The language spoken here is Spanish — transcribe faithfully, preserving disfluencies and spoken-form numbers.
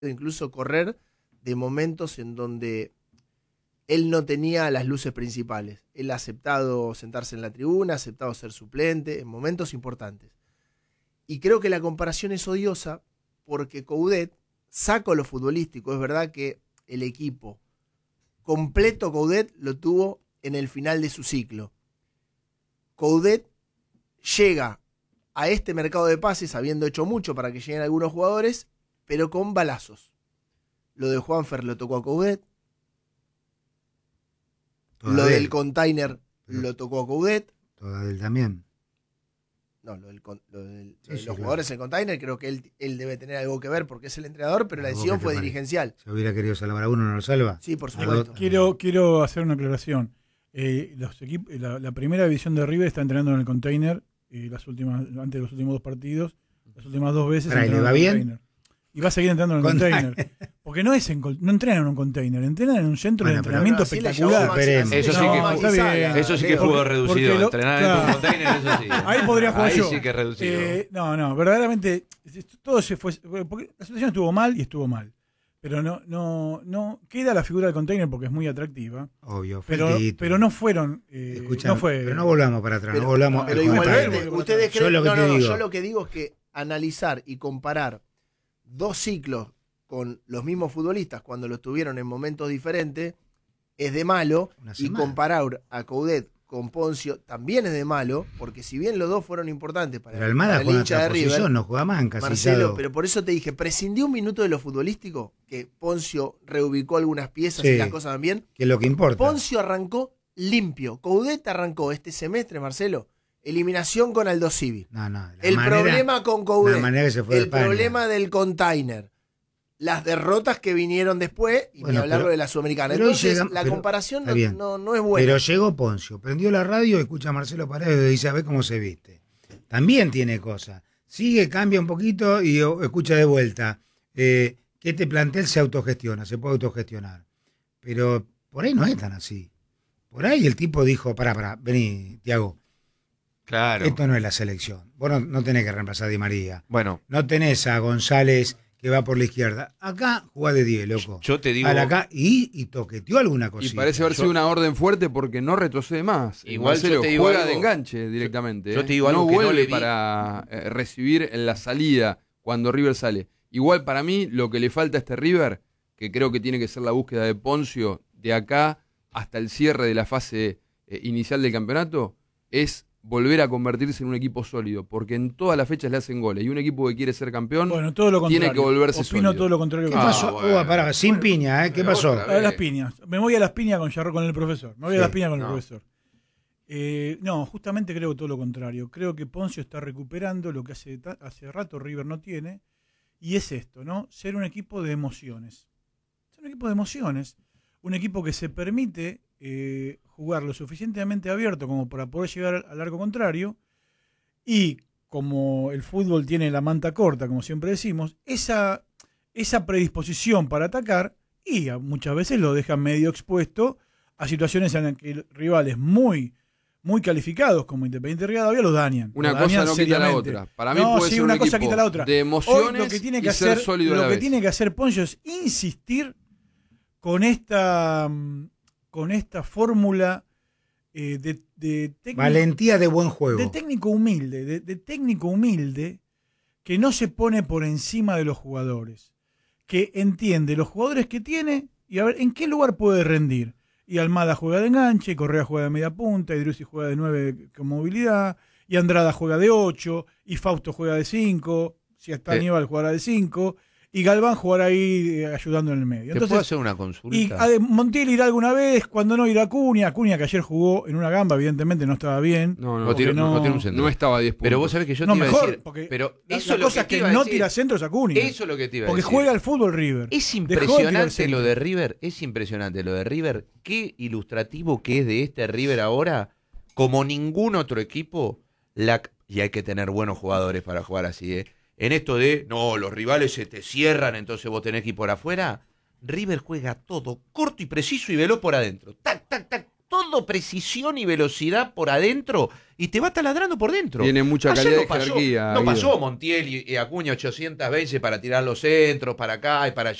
incluso correr de momentos en donde él no tenía las luces principales. Él ha aceptado sentarse en la tribuna, ha aceptado ser suplente en momentos importantes. Y creo que la comparación es odiosa porque Coudet, saco lo futbolístico, es verdad que el equipo completo Coudet lo tuvo en el final de su ciclo. Coudet llega a este mercado de pases habiendo hecho mucho para que lleguen algunos jugadores, pero con balazos. Lo de Juanfer lo tocó a Coudet. Toda Lo de del él. container Pero- lo tocó a Coudet. Toda de él también. No, lo, del, con- lo del- Sí, lo de sí, los claro. jugadores en el container, creo que él, él debe tener algo que ver porque es el entrenador, pero la ¿A vos decisión qué te fue parece? dirigencial. Si hubiera querido salvar a uno, ¿no lo salva? Sí, por A supuesto. dos- Quiero, quiero hacer una aclaración. Eh, los equipos, la, la primera división de River está entrenando en el container eh, las últimas, antes de los últimos dos partidos, las últimas dos veces. Pará, ¿y le entrenaron va en el bien? container. Y va a seguir entrando en el Container. container. Porque no es en, col- no entrenan en un container, entrenan en un centro Bueno, de pero- entrenamiento No, así le espectacular. llamó Maxi- Esperemos. así le Eso sí llamó que- Maxi está bien. Sala, Eso sí que es Leo. fútbol Porque reducido. lo- Entrenar claro. en un container, eso sí. Ahí podría jugar Ahí yo. sí que es reducido. Eh, no, no, verdaderamente todo se fue. Porque la situación estuvo mal y estuvo mal. Pero no, no, no queda la figura del container porque es muy atractiva. Obvio, fue Pero, el Tito. pero no fueron. Eh, Escuchame, no fue. pero no volvamos para atrás, Pero- no volvamos. Pero al igualmente, comentario. ustedes Yo creen, lo que no, te no, digo. yo lo que digo es que analizar y comparar dos ciclos con los mismos futbolistas cuando los tuvieron en momentos diferentes es de malo, Una y semana. comparar a Coudet con Poncio también es de malo, porque si bien los dos fueron importantes para, Pero Almada para el juega en hincha otra de River, posición, no juega más en Marcelo, Casillado. pero por eso te dije, prescindí un minuto de lo futbolístico, que Poncio reubicó algunas piezas Sí. y las cosas van bien. Que es lo que importa. Poncio arrancó limpio, Coudet arrancó este semestre, Marcelo, eliminación con Aldo Civi. No, no, la El manera- problema con Coudet, la manera que se fue de el España. problema del container, las derrotas que vinieron después, y Bueno, ni hablarlo pero- de la Sudamericana. pero hoy Entonces, llega- la pero- comparación está no, bien. no, no es buena. Pero llegó Poncio, prendió la radio, escucha a Marcelo Paredes y dice, a ver cómo se viste. También tiene cosas. Sigue, cambia un poquito y o, escucha de vuelta. Eh, que este plantel se autogestiona, se puede autogestionar. Pero por ahí no es tan así. Por ahí el tipo dijo, pará, pará, vení, Tiago, Claro. esto no es la selección. Vos no, no tenés que reemplazar a Di María. Bueno, No tenés a González que va por la izquierda. Acá jugá de diez, loco. yo te digo. Al acá y, y toqueteó alguna Y cosita. parece haber Yo- sido una orden fuerte porque no retrocede más. Igual Marcelo yo te digo juega algo. de enganche directamente. Yo ¿eh? te digo algo no que no vuelve le vi. para eh, recibir en la salida cuando River sale. Igual para mí lo que le falta a este River, que creo que tiene que ser la búsqueda de Poncio de acá hasta el cierre de la fase eh, inicial del campeonato, es volver a convertirse en un equipo sólido, porque en todas las fechas le hacen goles y un equipo que quiere ser campeón Bueno, todo lo contrario. tiene que volverse Opino sólido. todo lo contrario. ¿Qué que Ah, vos. pasó? bueno. Uva, pará, sin piña, ¿eh? ¿Qué pasó? Otra A ver las piñas. Me voy a las piñas con Yarro, con el profesor. Me voy Sí, a las piñas con no. el profesor. Eh, no, justamente creo todo lo contrario. Creo que Poncio está recuperando lo que hace, ta- hace rato River no tiene. Y es esto, ¿no? Ser un equipo de emociones. Ser un equipo de emociones. Un equipo que se permite eh, jugar lo suficientemente abierto como para poder llegar al, al arco contrario. Y como el fútbol tiene la manta corta, como siempre decimos, esa, esa predisposición para atacar y a- muchas veces lo dejan medio expuesto a situaciones en las que rivales muy, muy calificados como Independiente Rivadavia lo dañan. Una lo cosa dañan no quita la seriamente. otra. Para mí No, puede sí, ser un una cosa equipo quita la otra. de Hoy emociones lo que tiene que y ser hacer, sólido a lo la que vez. tiene que hacer Poncio es insistir con esta, mm, con esta fórmula eh, de, de técnico, Valentía de buen juego. de técnico humilde, de, de técnico humilde que no se pone por encima de los jugadores, que entiende los jugadores que tiene y a ver en qué lugar puede rendir. Y Almada juega de enganche, Correa juega de media punta, Idrussi juega de nueve con movilidad, y Andrada juega de ocho, y Fausto juega de cinco, si hasta Sí. Aníbal jugará de cinco, y Galván jugará ahí eh, ayudando en el medio. ¿Te puedo Entonces, hacer una y consulta? a de- Montiel irá alguna vez, cuando no irá Acuña, Acuña que ayer jugó en una gamba, evidentemente no estaba bien. No, no, No tiene- porque no tiene un centro. no estaba a diez puntos. Pero vos sabés que yo No, te iba mejor, a decir. porque Pero la, eso la es lo cosa que es te que iba a no decir. tira centros Acuña. Eso es lo que te iba a Porque decir. juega al fútbol River. Es Dejó de tirar impresionante centros. lo de River, es impresionante lo de River. Qué ilustrativo que es de este River ahora, como ningún otro equipo. La, y hay que tener buenos jugadores para jugar así, ¿eh? En esto de, no, los rivales se te cierran, entonces vos tenés que ir por afuera. River juega todo corto y preciso y veloz por adentro. Tac, tac, tac. Todo precisión y velocidad por adentro. y te va taladrando por dentro. Tiene mucha Ayer calidad no de pasó, jerarquía, No Guido. pasó Montiel y, y Acuña ochocientas veces para tirar los centros, para acá y para allá.